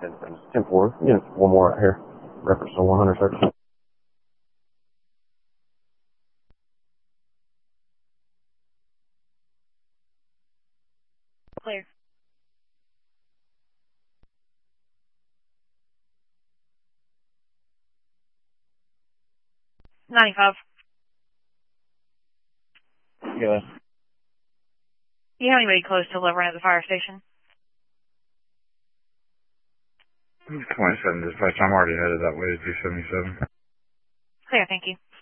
10-4. Yeah, one more right here. Reference to 100 seconds. Clear. 95. Yeah. Do you have anybody close to delivering at the fire station? 27 dispatch, I'm already headed that way to 277. Clear, thank you.